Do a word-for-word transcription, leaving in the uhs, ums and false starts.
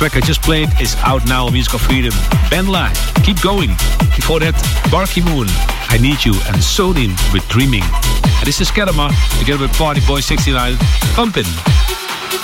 track I just played is out now on Music of Freedom. Benla, Keep Going. Before that, Barky Moon, I Need You, and Sodin with Dreaming. And this is Kedama together with Party Boy sixty-nine, Pumpin'.